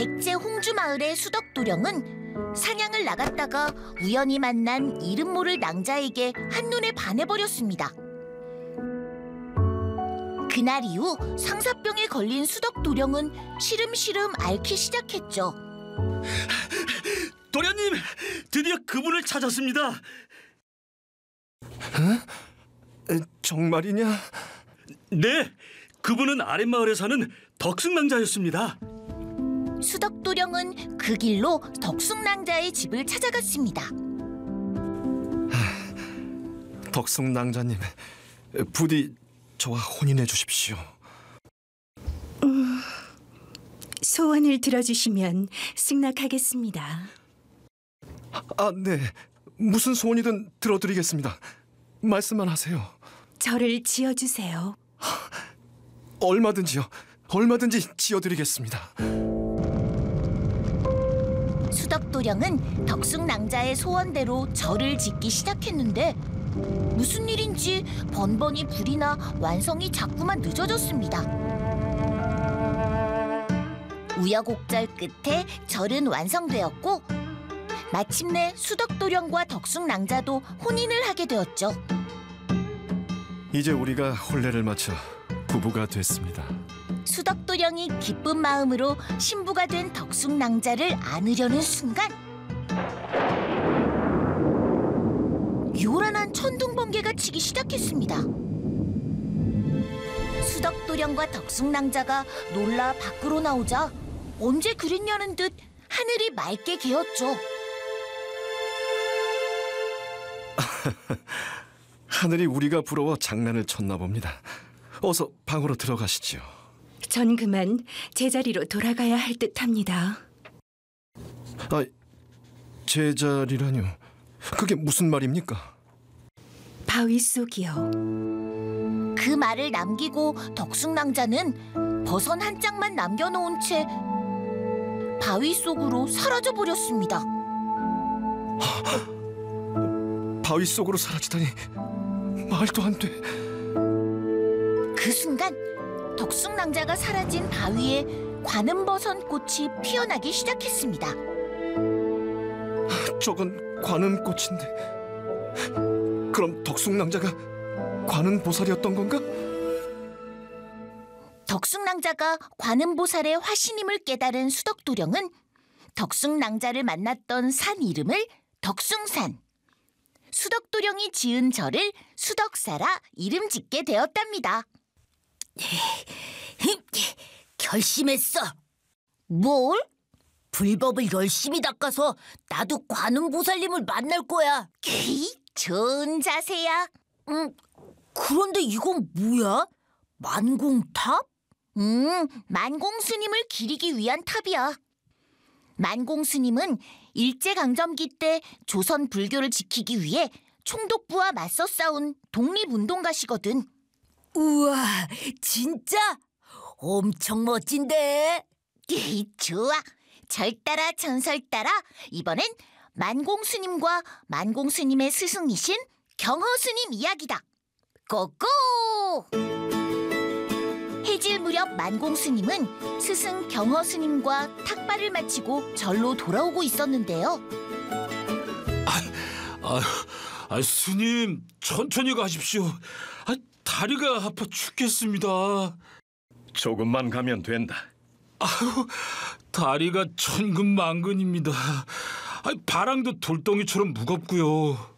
백제 홍주마을의 수덕도령은 사냥을 나갔다가 우연히 만난 이름 모를 낭자에게 한눈에 반해버렸습니다. 그날 이후 상사병에 걸린 수덕도령은 시름시름 앓기 시작했죠. 도련님, 드디어 그분을 찾았습니다. 어? 정말이냐? 네, 그분은 아랫마을에 사는 덕승낭자였습니다. 수덕도령은 그 길로 덕숭낭자의 집을 찾아갔습니다. 덕숭낭자님, 부디 저와 혼인해 주십시오. 소원을 들어주시면 승낙하겠습니다. 네. 무슨 소원이든 들어드리겠습니다. 말씀만 하세요. 저를 지어주세요. 얼마든지요. 얼마든지 지어드리겠습니다. 수덕도령은 덕숭낭자의 소원대로 절을 짓기 시작했는데 무슨 일인지 번번이 불이 나 완성이 자꾸만 늦어졌습니다. 우여곡절 끝에 절은 완성되었고 마침내 수덕도령과 덕숭낭자도 혼인을 하게 되었죠. 이제 우리가 혼례를 마쳐 부부가 됐습니다. 수덕도령이 기쁜 마음으로 신부가 된 덕숭낭자를 안으려는 순간 요란한 천둥번개가 치기 시작했습니다. 수덕도령과 덕숭낭자가 놀라 밖으로 나오자 언제 그랬냐는 듯 하늘이 맑게 개었죠. 하늘이 우리가 부러워 장난을 쳤나 봅니다. 어서 방으로 들어가시지요. 전 그만 제자리로 돌아가야 할 듯합니다. 제자리라뇨? 그게 무슨 말입니까? 바위 속이요. 그 말을 남기고 덕숭낭자는 버선 한 짝만 남겨놓은 채 바위 속으로 사라져 버렸습니다. 바위 속으로 사라지다니 말도 안 돼. 그 순간 덕숭낭자가 사라진 바위에 관음버선 꽃이 피어나기 시작했습니다. 저건 관음꽃인데 그럼 덕숭낭자가 관음보살이었던 건가? 덕숭낭자가 관음보살의 화신임을 깨달은 수덕도령은 덕숭낭자를 만났던 산 이름을 덕숭산, 수덕도령이 지은 절을 수덕사라 이름 짓게 되었답니다. 결심했어. 뭘? 불법을 열심히 닦아서 나도 관음보살님을 만날 거야. 좋은 자세야. 그런데 이건 뭐야? 만공탑? 만공스님을 기리기 위한 탑이야. 만공스님은 일제강점기 때 조선 불교를 지키기 위해 총독부와 맞서 싸운 독립운동가시거든. 우와, 진짜? 엄청 멋진데? 좋아. 절 따라 전설 따라 이번엔 만공스님과 만공스님의 스승이신 경허스님 이야기다. 고고! 해질 무렵 만공스님은 스승 경허스님과 탁발을 마치고 절로 돌아오고 있었는데요. 스님, 천천히 가십시오. 다리가 아파 죽겠습니다. 조금만 가면 된다. 다리가 천근만근입니다. 바랑도 돌덩이처럼 무겁고요.